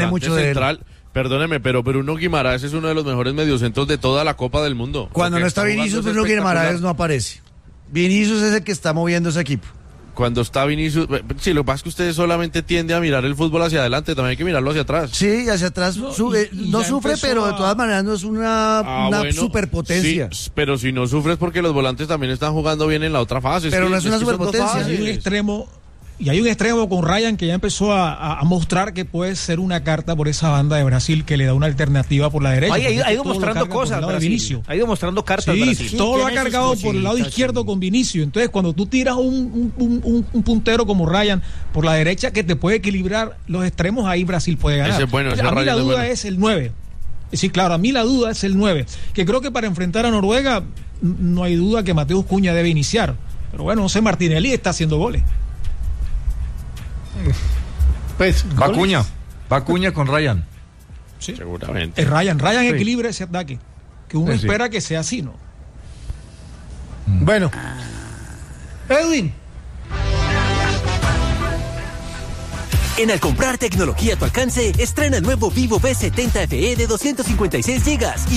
mucho de central, perdóneme, pero Bruno Guimaraes es uno de los mejores mediocentros de toda la Copa del Mundo. Cuando no está Vinicius, Bruno Guimaraes no aparece. Vinicius es el que está moviendo ese equipo. Cuando está Vinicius, sí, lo que pasa es que usted solamente tiende a mirar el fútbol hacia adelante, también hay que mirarlo hacia atrás. Sí, hacia atrás no sufre, pero de todas maneras no es una superpotencia. Sí, pero si no sufre es porque los volantes también están jugando bien en la otra fase. Pero no es una superpotencia. Hay un extremo con Ryan que ya empezó a mostrar que puede ser una carta por esa banda de Brasil que le da una alternativa por la derecha. Ha ido mostrando cosas, ha ido mostrando cartas. Sí, todo lo ha cargado por el lado izquierdo con Vinicius. Entonces, cuando tú tiras un puntero como Ryan por la derecha que te puede equilibrar los extremos, ahí Brasil puede ganar. A mí la duda es el 9. Sí, claro, a mí la duda es el 9. Que creo que para enfrentar a Noruega no hay duda que Mateus Cunha debe iniciar. Pero bueno, José Martinelli está haciendo goles. Pues va Cunha con Ryan. Sí, seguramente. Ryan equilibra ese ataque que uno espera que sea así, ¿no? Bueno, Edwin. En al comprar tecnología a tu alcance, estrena el nuevo Vivo V70 FE de 256 GB